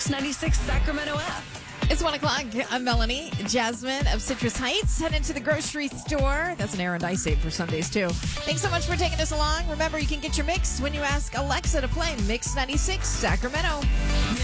Mix 96 Sacramento app. It's 1 o'clock. I'm Melanie. Jasmine of Citrus Heights heading to the grocery store. That's an errand I save for Sundays, too. Thanks so much for taking us along. Remember, you can get your mix when you ask Alexa to play Mix 96 Sacramento.